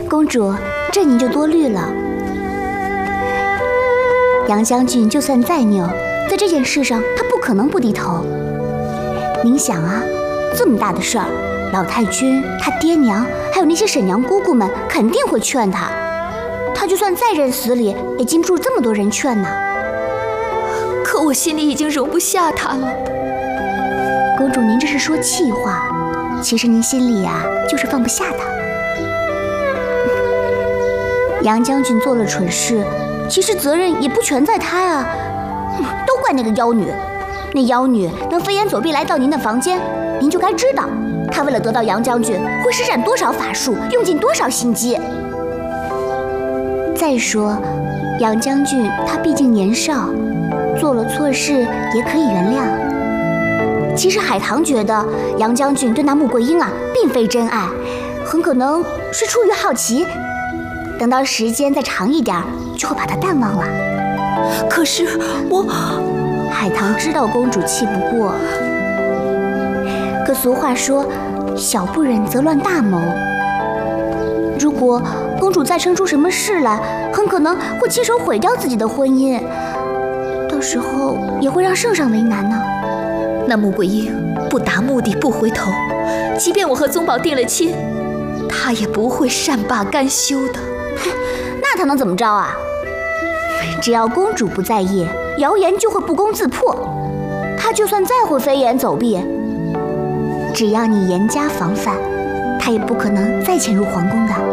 公主，这您就多虑了。杨将军就算再拗，在这件事上他不可能不低头。您想啊，这么大的事儿，老太君、他爹娘，还有那些婶娘姑姑们，肯定会劝他。他就算再认死理，也禁不住这么多人劝呢。 可我心里已经容不下他了。 公主，您这是说气话，其实您心里呀，就是放不下他。杨将军做了蠢事，其实责任也不全在他啊，都怪那个妖女。那妖女能飞檐走壁来到您的房间，您就该知道，她为了得到杨将军，会施展多少法术，用尽多少心机。再说，杨将军他毕竟年少，做了错事也可以原谅。其实海棠觉得杨将军对那穆桂英啊，并非真爱，很可能是出于好奇。等到时间再长一点，就会把他淡忘了。 可是海棠知道公主气不过，可俗话说，小不忍则乱大谋。如果公主再生出什么事来，很可能会亲手毁掉自己的婚姻，到时候也会让圣上为难呢。 那穆桂英不达目的不回头，即便我和宗保定了亲，她也不会善罢甘休的。 那她能怎么着啊？只要公主不在意，谣言就会不攻自破。她就算再会飞檐走壁，只要你严加防范，她也不可能再潜入皇宫的。